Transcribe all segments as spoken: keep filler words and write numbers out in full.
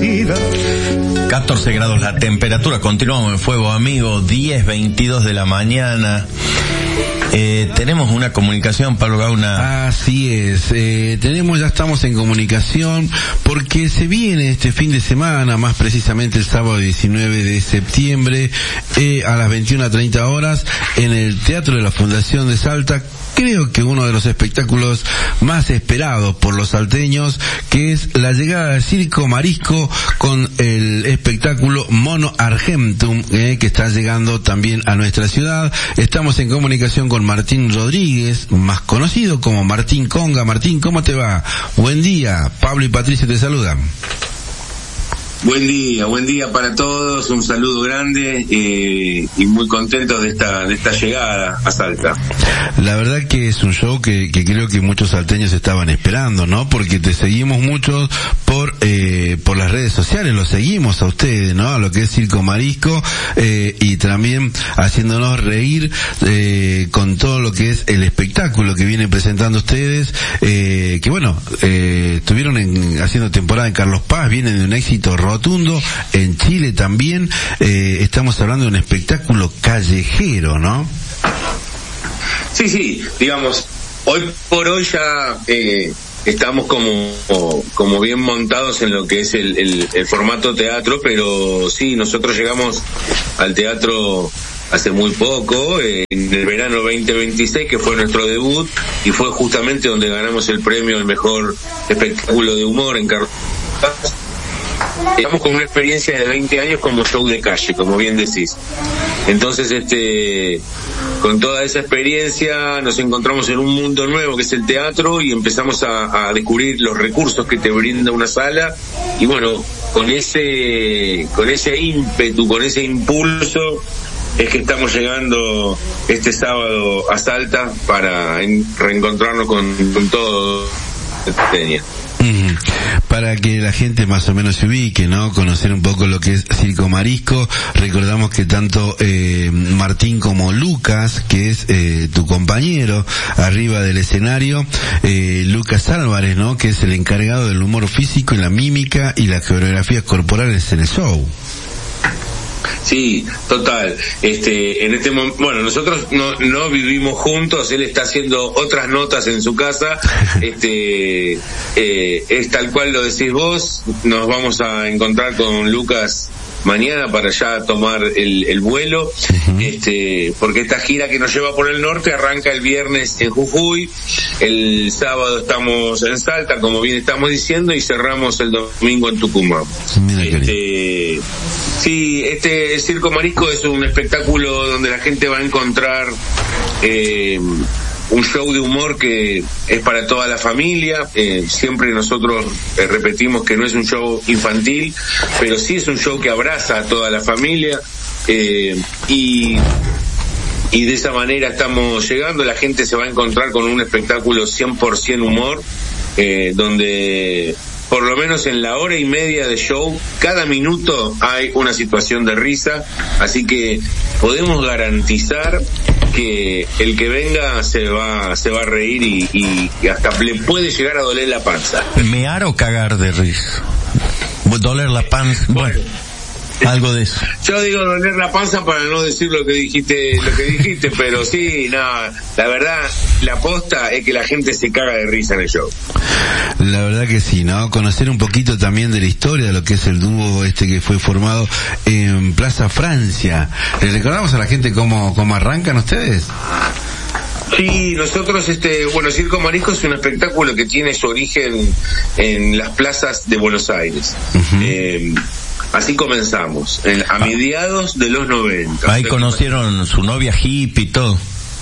vida. catorce grados la temperatura, continuamos en Fuego Amigo, diez veintidós de la mañana. Eh, tenemos una comunicación, Pablo Gauna. Así es, eh, tenemos, ya estamos en comunicación porque se viene este fin de semana, más precisamente el sábado diecinueve de septiembre, eh, a las veintiuna treinta horas, en el Teatro de la Fundación de Salta, creo que uno de los espectáculos más esperados por los salteños, que es la llegada del Circo Marisco con el espectáculo Mono Argentum, eh, que está llegando también a nuestra ciudad. Estamos en comunicación con Martín Rodríguez, más conocido como Martín Conga. Martín, ¿cómo te va? Buen día, Pablo y Patricia te saludan. Buen día, buen día para todos, un saludo grande eh, y muy contentos de esta de esta llegada a Salta. La verdad que es un show que, que creo que muchos salteños estaban esperando, ¿no? Porque te seguimos mucho por eh, por las redes sociales, lo seguimos a ustedes, ¿no? A lo que es Circo Marisco, eh, y también haciéndonos reír eh, con todo lo que es el espectáculo que vienen presentando ustedes, eh, que bueno, eh, estuvieron en, haciendo temporada en Carlos Paz, vienen de un éxito rotundo, en Chile también, eh, estamos hablando de un espectáculo callejero, ¿no? Sí, sí, digamos, hoy por hoy ya eh, estamos como como bien montados en lo que es el, el, el formato teatro, pero sí, nosotros llegamos al teatro hace muy poco, eh, en el verano veinte veintiséis, que fue nuestro debut, y fue justamente donde ganamos el premio al mejor espectáculo de humor en Carlos Paz. Estamos con una experiencia de veinte años como show de calle, como bien decís. Entonces, este, con toda esa experiencia nos encontramos en un mundo nuevo que es el teatro y empezamos a, a descubrir los recursos que te brinda una sala, y bueno, con ese, con ese ímpetu, con ese impulso, es que estamos llegando este sábado a Salta para en, reencontrarnos con, con todo Salteña. Mm, para que la gente más o menos se ubique, ¿no? Conocer un poco lo que es Circo Marisco. Recordamos que tanto eh, Martín como Lucas, que es eh, tu compañero arriba del escenario, eh, Lucas Álvarez, ¿no? Que es el encargado del humor físico y la mímica y las coreografías corporales en el show. Sí, total. Este, en este momento, bueno, nosotros no, no vivimos juntos, él está haciendo otras notas en su casa, este, eh, es tal cual lo decís vos, nos vamos a encontrar con Lucas mañana para ya tomar el, el vuelo, uh-huh. este, porque esta gira que nos lleva por el norte arranca el viernes en Jujuy, el sábado estamos en Salta, como bien estamos diciendo, y cerramos el domingo en Tucumán. Este, sí, este Circo Marisco es un espectáculo donde la gente va a encontrar eh, un show de humor que es para toda la familia. Eh, siempre nosotros eh, repetimos que no es un show infantil, pero sí es un show que abraza a toda la familia, eh, y y de esa manera estamos llegando. La gente se va a encontrar con un espectáculo cien por ciento humor, eh, donde por lo menos en la hora y media de show, cada minuto hay una situación de risa, así que podemos garantizar que el que venga se va se va a reír y, y, y hasta le puede llegar a doler la panza. ¿Mear o cagar de risa? ¿Doler la panza? Bueno, algo de eso. Yo digo doler la panza para no decir lo que dijiste, lo que dijiste, pero sí, no, la verdad, la posta es que la gente se caga de risa en el show. La verdad que sí, ¿no? Conocer un poquito también de la historia de lo que es el dúo este que fue formado en Plaza Francia. ¿Les recordamos a la gente cómo, cómo arrancan ustedes? Sí, nosotros, este, bueno, Circo Marisco es un espectáculo que tiene su origen en las plazas de Buenos Aires. Uh-huh. Eh, así comenzamos, en, a mediados de los noventa. Ahí conocieron su novia hippie y todo.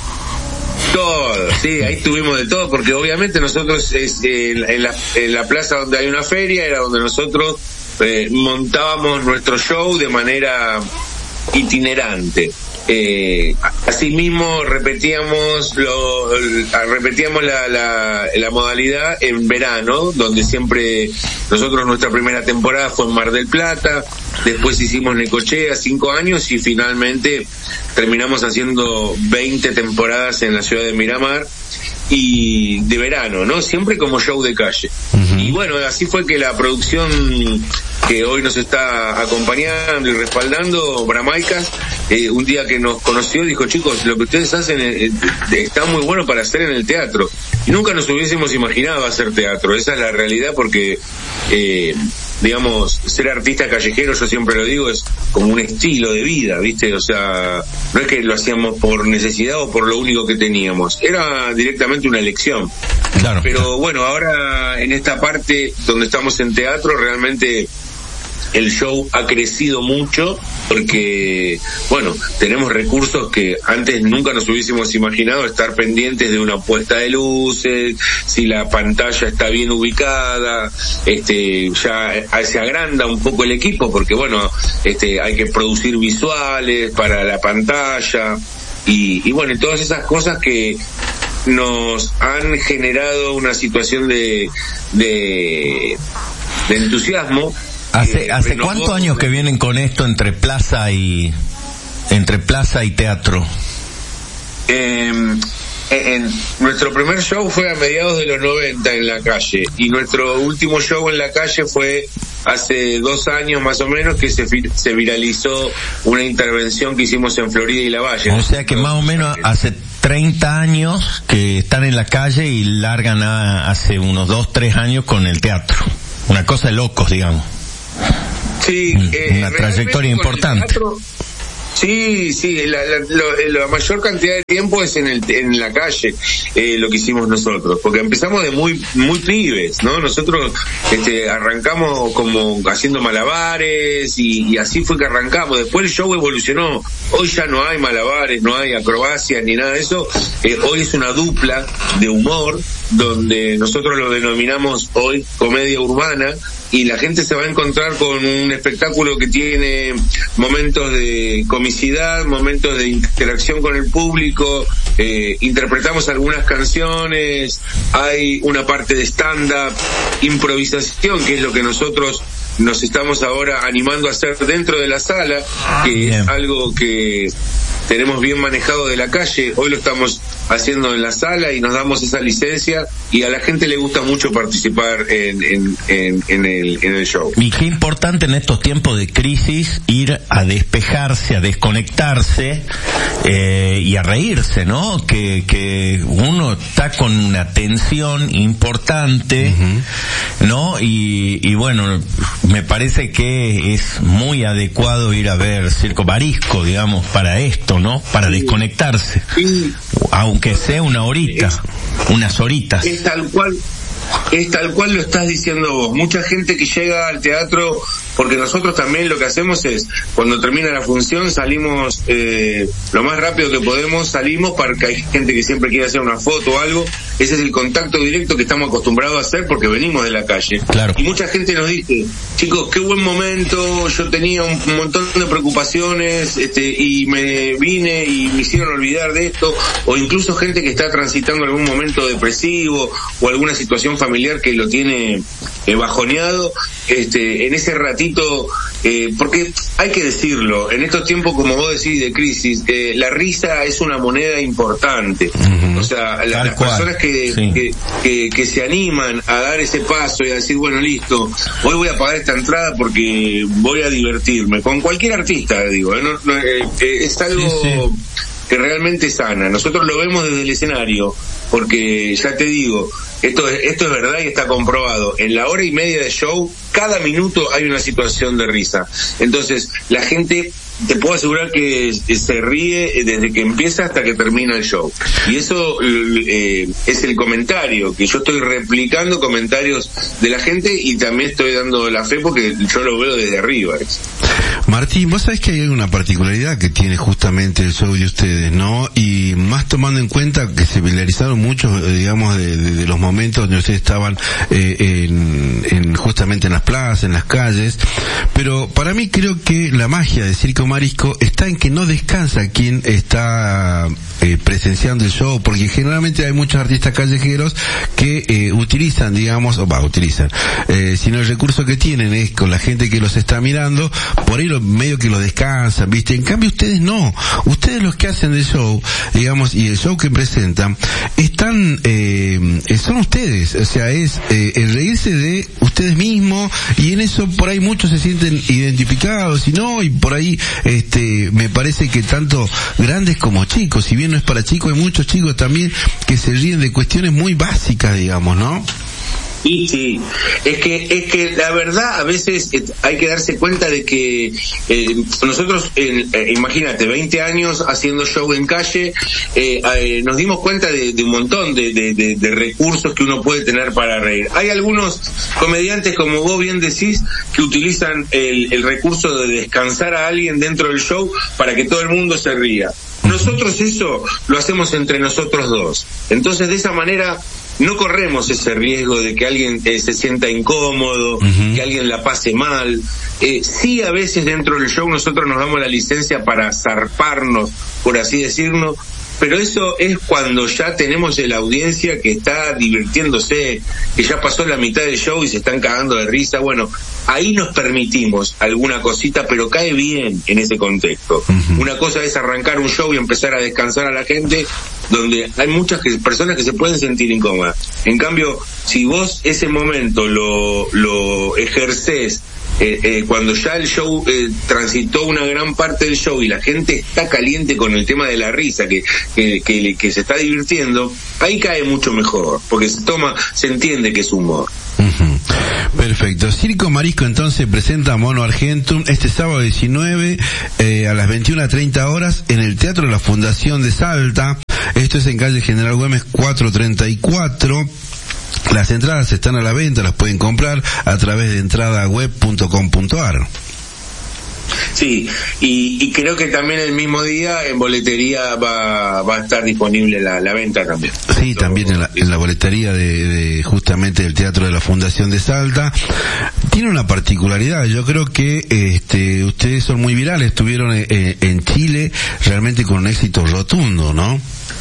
Todo, sí, ahí tuvimos de todo, porque obviamente nosotros es, eh, en, la, en la plaza donde hay una feria era donde nosotros eh, montábamos nuestro show de manera itinerante. Eh, asimismo repetíamos lo, repetíamos la, la, la modalidad en verano, donde siempre nosotros nuestra primera temporada fue en Mar del Plata, después hicimos Necochea cinco años y finalmente terminamos haciendo veinte temporadas en la ciudad de Miramar y de verano, ¿no? Siempre como show de calle. Uh-huh. Y bueno, así fue que la producción que hoy nos está acompañando y respaldando, Bramaicas, eh, un día que nos conoció dijo, chicos, lo que ustedes hacen eh, está muy bueno para hacer en el teatro. Y nunca nos hubiésemos imaginado hacer teatro, esa es la realidad, porque eh, digamos, ser artista callejero, yo siempre lo digo, es como un estilo de vida, ¿viste? O sea, no es que lo hacíamos por necesidad o por lo único que teníamos, era directamente una elección. Claro. Pero bueno, ahora en esta parte donde estamos en teatro, realmente el show ha crecido mucho porque, bueno, tenemos recursos que antes nunca nos hubiésemos imaginado, estar pendientes de una puesta de luces, si la pantalla está bien ubicada, este, ya se agranda un poco el equipo porque, bueno, este, hay que producir visuales para la pantalla y, y bueno, y todas esas cosas que nos han generado una situación de, de, de entusiasmo. ¿Hace, eh, hace no, cuántos vos, años que vienen con esto entre plaza y entre plaza y teatro? Eh, en, nuestro primer show fue a mediados de los noventa en la calle y nuestro último show en la calle fue hace dos años más o menos, que se, se viralizó una intervención que hicimos en Florida y La Valle. O sea que más o menos hace treinta años que están en la calle y largan a, hace unos dos, tres años con el teatro. Una cosa de locos, digamos. Sí, eh, una trayectoria importante. Teatro, sí, sí, la, la, lo, la mayor cantidad de tiempo es en el en la calle, eh, lo que hicimos nosotros, porque empezamos de muy muy pibes, ¿no? Nosotros este, arrancamos como haciendo malabares y, y así fue que arrancamos. Después el show evolucionó. Hoy ya no hay malabares, no hay acrobacias ni nada de eso. Eh, hoy es una dupla de humor donde nosotros lo denominamos hoy comedia urbana. Y la gente se va a encontrar con un espectáculo que tiene momentos de comicidad, momentos de interacción con el público, eh, interpretamos algunas canciones, hay una parte de stand-up, improvisación, que es lo que nosotros nos estamos ahora animando a hacer dentro de la sala, que bien. Es algo que tenemos bien manejado de la calle, hoy lo estamos haciendo en la sala y nos damos esa licencia y a la gente le gusta mucho participar en, en, en, en, el, en el show. Y qué importante en estos tiempos de crisis ir a despejarse, a desconectarse eh, y a reírse, ¿no? Que, que uno está con una tensión importante, uh-huh. ¿no? Y, y bueno, me parece que es muy adecuado ir a ver Circo Marisco, digamos, para esto, ¿no? Para sí. desconectarse. Sí. Aunque sea una horita, es, unas horitas. Es tal cual, es tal cual lo estás diciendo vos. Mucha gente que llega al teatro, porque nosotros también lo que hacemos es, cuando termina la función salimos eh, lo más rápido que podemos, salimos porque hay gente que siempre quiere hacer una foto o algo. Ese es el contacto directo que estamos acostumbrados a hacer porque venimos de la calle. Claro. Y mucha gente nos dice, chicos, qué buen momento, yo tenía un montón de preocupaciones este, y me vine y me hicieron olvidar de esto, o incluso gente que está transitando algún momento depresivo o alguna situación familiar que lo tiene eh, bajoneado, este, en ese ratito, eh, porque hay que decirlo, en estos tiempos, como vos decís, de crisis, eh, la risa es una moneda importante. Uh-huh. O sea, la, las personas que, sí. que, que, que se animan a dar ese paso y a decir, bueno, listo, hoy voy a pagar esta entrada porque voy a divertirme, con cualquier artista, digo, ¿eh? no, no, eh, es algo sí, sí. que realmente sana. Nosotros lo vemos desde el escenario, porque ya te digo, esto es, esto es verdad y está comprobado. En la hora y media de show, cada minuto hay una situación de risa. Entonces, la gente, te puedo asegurar que se ríe desde que empieza hasta que termina el show. Y eso eh, es el comentario, que yo estoy replicando comentarios de la gente y también estoy dando la fe porque yo lo veo desde arriba. Martín, vos sabés que hay una particularidad que tiene justamente el show de ustedes, ¿no? Y más tomando en cuenta que se viralizaron muchos, digamos, de, de, de los momentos donde ustedes estaban eh, en, en justamente en las plazas, en las calles, pero para mí creo que la magia de Circo Marisco está en que no descansa quien está eh, presenciando el show, porque generalmente hay muchos artistas callejeros que eh, utilizan, digamos, o va, utilizan, eh, sino el recurso que tienen es con la gente que los está mirando, por ahí lo, medio que lo descansan, ¿viste? En cambio ustedes no, ustedes los que hacen el show, digamos, y el show que presentan, están, eh, son ustedes, o sea, es eh, el reírse de ustedes mismos, y en eso por ahí muchos se sienten identificados y no, y por ahí este me parece que tanto grandes como chicos, si bien no es para chicos, hay muchos chicos también que se ríen de cuestiones muy básicas, digamos, ¿no? Sí, sí, es que es que la verdad a veces hay que darse cuenta de que eh, nosotros, eh, imagínate, veinte años haciendo show en calle, eh, eh, nos dimos cuenta de, de un montón de, de, de, de recursos que uno puede tener para reír. Hay algunos comediantes, como vos bien decís, que utilizan el, el recurso de descansar a alguien dentro del show para que todo el mundo se ría. Nosotros eso lo hacemos entre nosotros dos. Entonces, de esa manera no corremos ese riesgo de que alguien eh, se sienta incómodo, uh-huh. que alguien la pase mal. Eh, sí, a veces dentro del show nosotros nos damos la licencia para zarparnos, por así decirlo, pero eso es cuando ya tenemos la audiencia que está divirtiéndose, que ya pasó la mitad del show y se están cagando de risa. Bueno, ahí nos permitimos alguna cosita, pero cae bien en ese contexto. Uh-huh. Una cosa es arrancar un show y empezar a descansar a la gente, donde hay muchas que, personas que se pueden sentir incómodas. En cambio, si vos ese momento lo, lo ejercés, Eh, eh, cuando ya el show eh, transitó una gran parte del show y la gente está caliente con el tema de la risa, que, que, que, que se está divirtiendo, ahí cae mucho mejor, porque se toma, se entiende que es humor. Uh-huh. Perfecto. Circo Marisco entonces presenta Mono Argentum este sábado diecinueve eh, a las veintiuna treinta horas en el Teatro de la Fundación de Salta. Esto es en calle General Güemes cuatrocientos treinta y cuatro. Las entradas están a la venta, las pueden comprar a través de entrada web punto com punto a r. Sí, y, y creo que también el mismo día en boletería va, va a estar disponible la, la venta también. Sí, Todo, también en la, en la boletería de, de justamente del Teatro de la Fundación de Salta. Tiene una particularidad, yo creo que este ustedes son muy virales, estuvieron en, en Chile realmente con un éxito rotundo, ¿no?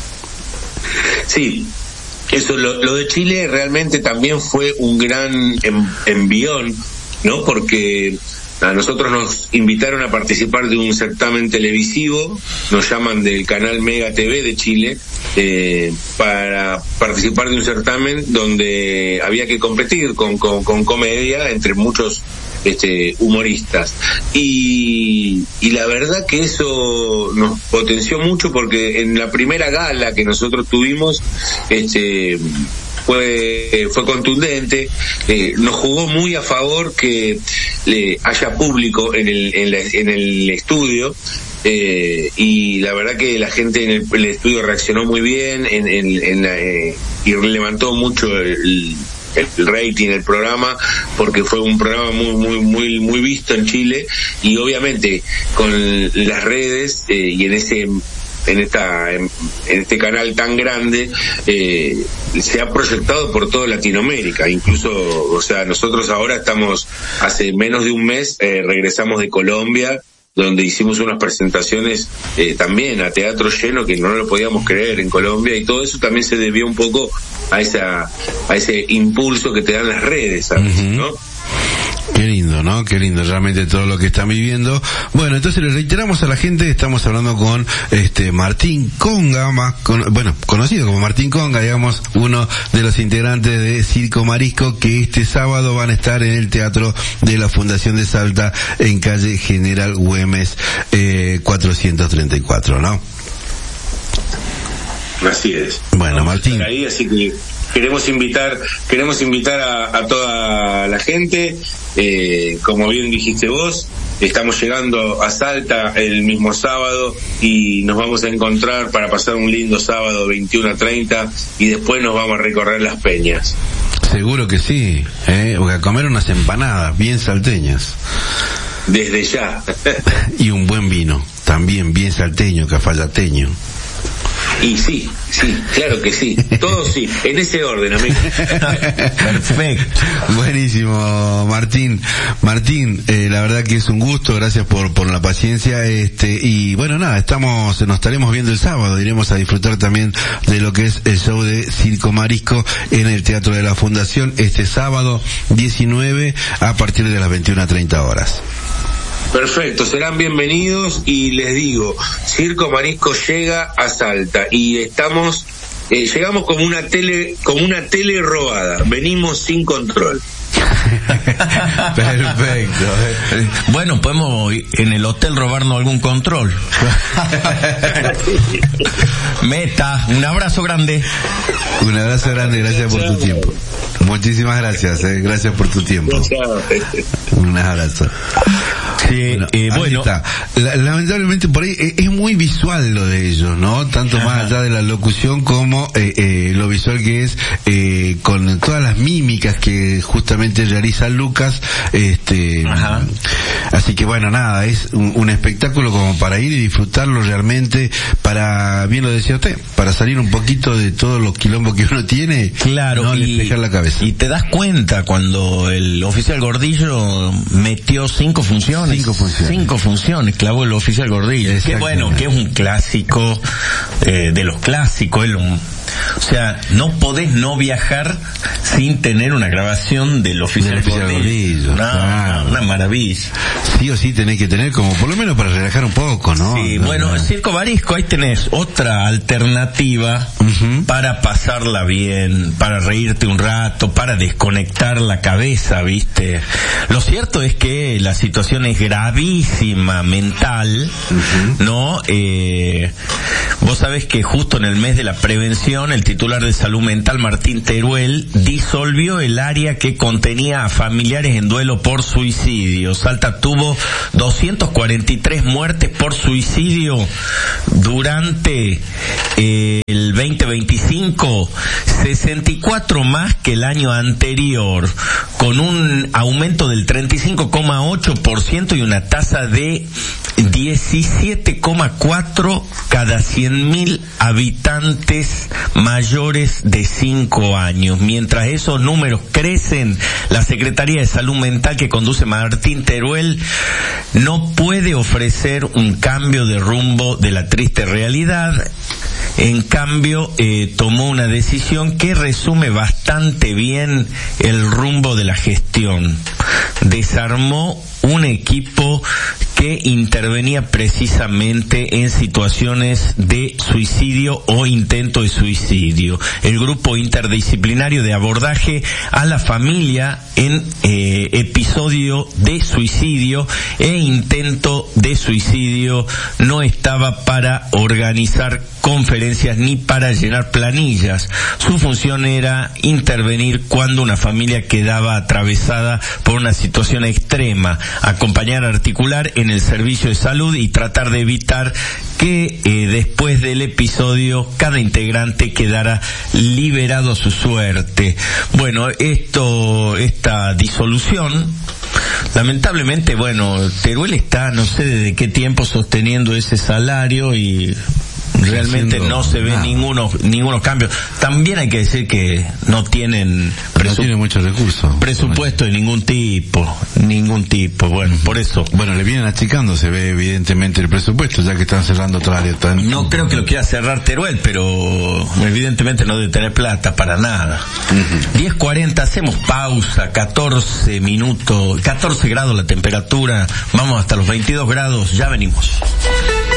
Sí. Eso, lo, lo de Chile realmente también fue un gran en, envión, ¿no? Porque a nosotros nos invitaron a participar de un certamen televisivo, nos llaman del canal Mega T V de Chile, eh, para participar de un certamen donde había que competir con, con, con comedia entre muchos este humoristas, y y la verdad que eso nos potenció mucho, porque en la primera gala que nosotros tuvimos este fue fue contundente, eh, nos jugó muy a favor que le haya público en el en, la, en el estudio. Eh, y la verdad que la gente en el, el estudio reaccionó muy bien, en, en, en la, eh, y levantó mucho el el rating del programa, porque fue un programa muy muy muy muy visto en Chile, y obviamente con las redes eh, y en ese en esta en, en este canal tan grande eh, se ha proyectado por toda Latinoamérica, incluso, o sea, nosotros ahora estamos, hace menos de un mes eh, regresamos de Colombia, donde hicimos unas presentaciones eh, también a teatro lleno, que no lo podíamos creer en Colombia, y todo eso también se debió un poco a esa a ese impulso que te dan las redes, ¿sabes? Uh-huh. ¿No? Qué lindo, ¿no? Qué lindo realmente todo lo que están viviendo. Bueno, entonces le reiteramos a la gente, estamos hablando con este Martín Conga, más con, bueno, conocido como Martín Conga, digamos, uno de los integrantes de Circo Marisco, que este sábado van a estar en el Teatro de la Fundación de Salta, en calle General Güemes eh, cuatrocientos treinta y cuatro, ¿no? Así es. Bueno, vamos Martín. Ahí, así que queremos invitar, queremos invitar a, a toda la gente, eh, como bien dijiste vos, estamos llegando a Salta el mismo sábado y nos vamos a encontrar para pasar un lindo sábado veintiuno a treinta, y después nos vamos a recorrer las peñas. Seguro que sí, eh, o a comer unas empanadas bien salteñas. Desde ya. Y un buen vino, también bien salteño, cafayateño. Y sí, sí, claro que sí, todo sí, en ese orden, amigo. Perfecto. Buenísimo, Martín. Martín, eh, la verdad que es un gusto, gracias por por la paciencia, este y bueno, nada, estamos, nos estaremos viendo el sábado, iremos a disfrutar también de lo que es el show de Circo Marisco en el Teatro de la Fundación este sábado diecinueve a partir de las veintiuna treinta horas. Perfecto, serán bienvenidos, y les digo, Circo Marisco llega a Salta y estamos eh, llegamos como una tele, como una tele robada, venimos sin control. Perfecto. Bueno, podemos en el hotel robarnos algún control. Meta, un abrazo grande. Un abrazo grande, gracias por tu tiempo. Muchísimas gracias, eh, gracias por tu tiempo. Un abrazo. Sí, bueno, eh, bueno. Está. La, lamentablemente por ahí es, es muy visual lo de ellos, ¿no? Tanto Ajá. más allá de la locución como eh, eh, lo visual que es eh, con todas las mímicas que justamente realiza Lucas. Este, Ajá. Así que bueno, nada, es un, un espectáculo como para ir y disfrutarlo realmente, para, bien lo decía usted, para salir un poquito de todos los quilombos que uno tiene, claro, no y, despejar la cabeza. Y te das cuenta cuando el oficial Gordillo metió cinco funciones. Cinco funciones. Cinco funciones, clavó el oficial Gordillo. Qué bueno, que es un clásico eh, de los clásicos. Es un, o sea, no podés no viajar sin tener una grabación del oficial, del oficial Gordillo. No, claro. Una maravilla. Sí o sí tenés que tener como por lo menos para relajar un poco, ¿no? Sí, no, bueno, no. el Circo Barisco, ahí tenés otra alternativa uh-huh. para pasarla bien, para reírte un rato, para desconectar la cabeza, ¿viste? Lo cierto es que la situación es gravísima mental, uh-huh. ¿no? Eh, vos sabés que justo en el mes de la prevención, el titular de Salud Mental, Martín Teruel, disolvió el área que contenía a familiares en duelo por suicidio. Salta tuvo doscientas cuarenta y tres muertes por suicidio durante eh, el veinte veinticinco, sesenta y cuatro más que el año anterior, con un aumento del treinta y cinco coma ocho por ciento y una tasa de diecisiete coma cuatro cada cien mil habitantes mayores de cinco años. Mientras esos números crecen, la Secretaría de Salud Mental que conduce Martín Teruel no puede ofrecer un cambio de rumbo de la triste realidad. En cambio, eh, tomó una decisión que resume bastante bien el rumbo de la gestión. Desarmó un equipo que intervenía precisamente en situaciones de suicidio o intento de suicidio. El grupo interdisciplinario de abordaje a la familia en eh, episodio de suicidio e intento de suicidio no estaba para organizar conferencias ni para llenar planillas. Su función era intervenir cuando una familia quedaba atravesada por una situación extrema, acompañar, articular en el servicio de salud y tratar de evitar que eh, después del episodio cada integrante quedara liberado a su suerte. Bueno, esto, esta disolución, lamentablemente, bueno, Teruel está, no sé desde qué tiempo sosteniendo ese salario y realmente no se ve nada. ninguno ningunos cambios. También hay que decir que no tienen presu- no tiene muchos recursos, presupuesto de ningún tipo, ningún tipo. Bueno, por eso. Bueno, le vienen achicando, se ve evidentemente el presupuesto, ya que están cerrando otra área. Tan... No creo que lo quiera cerrar Teruel, pero evidentemente no debe tener plata para nada. Uh-huh. diez cuarenta, hacemos pausa, catorce minutos, catorce grados la temperatura, vamos hasta los veintidós grados, ya venimos.